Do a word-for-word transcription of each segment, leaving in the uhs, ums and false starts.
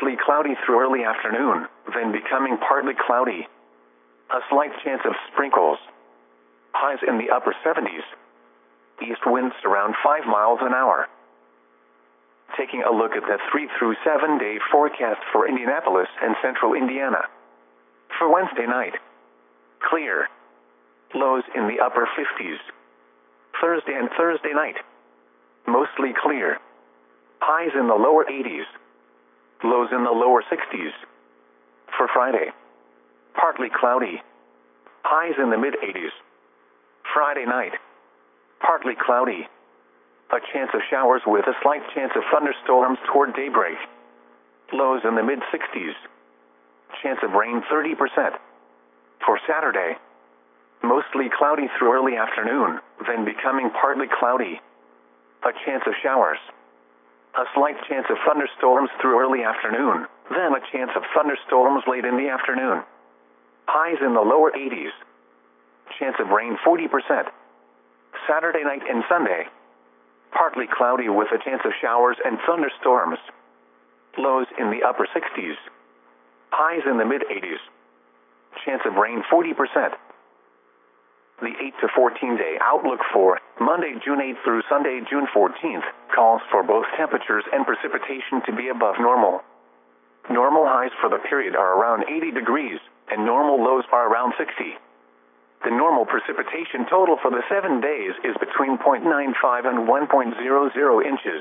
Mostly cloudy through early afternoon, then becoming partly cloudy. A slight chance of sprinkles. Highs in the upper seventies. East winds around five miles an hour. Taking a look at the three through seven day forecast for Indianapolis and central Indiana. For Wednesday night, clear. Lows in the upper fifties. Thursday and Thursday night, mostly clear. Highs in the lower eighties. Lows in the lower sixties. For Friday, partly cloudy. Highs in the mid eighties. Friday night, partly cloudy. A chance of showers with a slight chance of thunderstorms toward daybreak. Lows in the mid sixties. Chance of rain thirty percent. For Saturday, mostly cloudy through early afternoon, then becoming partly cloudy. A chance of showers. A slight chance of thunderstorms through early afternoon, then a chance of thunderstorms late in the afternoon. Highs in the lower eighties. Chance of rain forty percent. Saturday night and Sunday, partly cloudy with a chance of showers and thunderstorms. Lows in the upper sixties. Highs in the mid eighties. Chance of rain forty percent. The eight to fourteen day outlook for Monday, June eighth through Sunday, June fourteenth, calls for both temperatures and precipitation to be above normal. Normal highs for the period are around eighty degrees, and normal lows are around sixty. The normal precipitation total for the seven days is between zero point nine five and one point zero zero inches.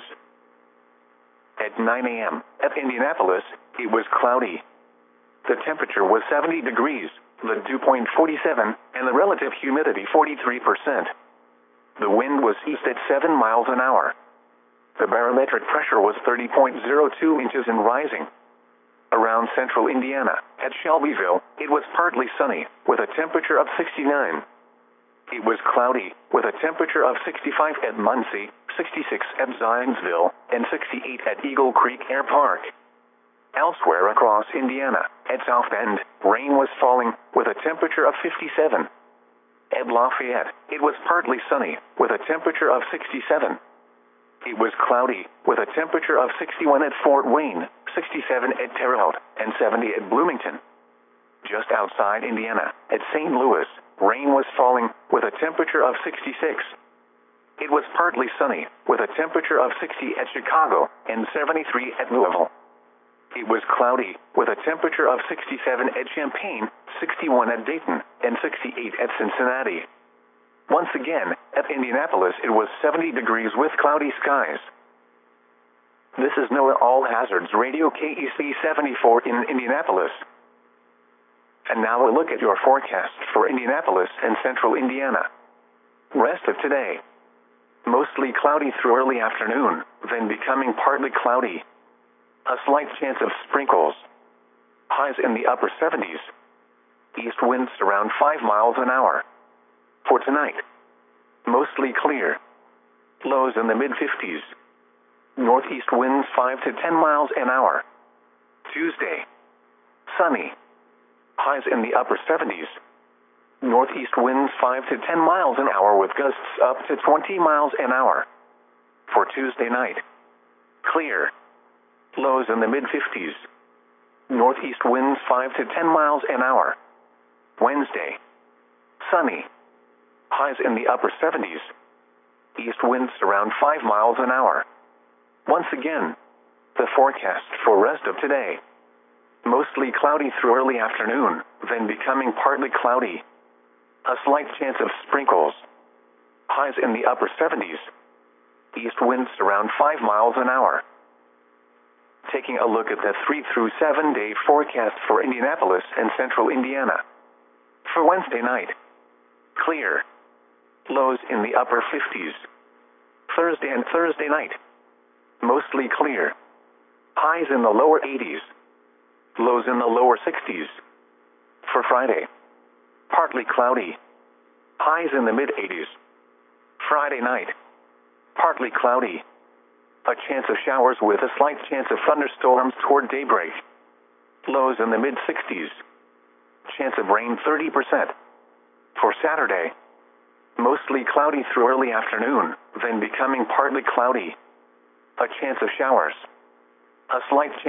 At nine a m at Indianapolis, it was cloudy. The temperature was seventy degrees, the dew point forty-seven, and the relative humidity forty-three percent. The wind was east at seven miles an hour. The barometric pressure was thirty point zero two inches and rising. Around central Indiana, at Shelbyville, it was partly sunny, with a temperature of sixty-nine. It was cloudy, with a temperature of sixty-five at Muncie, sixty-six at Zionsville, and sixty-eight at Eagle Creek Air Park. Elsewhere across Indiana, at South Bend, rain was falling, with a temperature of fifty-seven. At Lafayette, it was partly sunny, with a temperature of sixty-seven. It was cloudy, with a temperature of sixty-one at Fort Wayne, sixty-seven at Terre Haute, and seventy at Bloomington. Just outside Indiana, at Saint Louis, rain was falling, with a temperature of sixty-six. It was partly sunny, with a temperature of sixty at Chicago, and seventy-three at Louisville. It was cloudy, with a temperature of sixty-seven at Champaign, sixty-one at Dayton, and sixty-eight at Cincinnati. Once again, at Indianapolis it was seventy degrees with cloudy skies. This is NOAA All Hazards Radio K E C seventy-four in Indianapolis. And now a look at your forecast for Indianapolis and central Indiana. Rest of today. Mostly cloudy through early afternoon, then becoming partly cloudy. A slight chance of sprinkles. Highs in the upper seventies. East winds around five miles an hour. For tonight, mostly clear. Lows in the mid fifties. Northeast winds five to ten miles an hour. Tuesday, sunny. Highs in the upper seventies. Northeast winds five to ten miles an hour with gusts up to twenty miles an hour. For Tuesday night, clear. Lows in the mid fifties. Northeast winds five to ten miles an hour. Wednesday, sunny. Highs in the upper seventies. East winds around five miles an hour. Once again, the forecast for rest of today. Mostly cloudy through early afternoon, then becoming partly cloudy. A slight chance of sprinkles. Highs in the upper seventies. East winds around five miles an hour. Taking a look at the three through seven day forecast for Indianapolis and central Indiana. For Wednesday night, clear. Lows in the upper fifties. Thursday and Thursday night, mostly clear. Highs in the lower eighties. Lows in the lower sixties. For Friday, partly cloudy. Highs in the mid eighties. Friday night, partly cloudy. A chance of showers with a slight chance of thunderstorms toward daybreak. Lows in the mid sixties. Chance of rain thirty percent. For Saturday, mostly cloudy through early afternoon, then becoming partly cloudy. A chance of showers. A slight chance